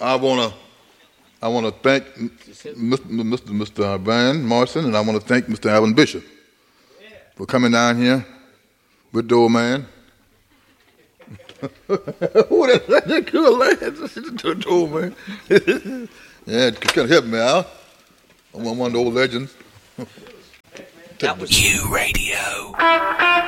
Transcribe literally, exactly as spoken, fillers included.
I wanna I wanna thank Mister Mister Mister Van Morrison, and I wanna thank Mister Alvin Bishop for coming down here with the old man. Who that that good lad? The old man. Yeah, kind of help me out. I'm one of the old legends. That was U Radio.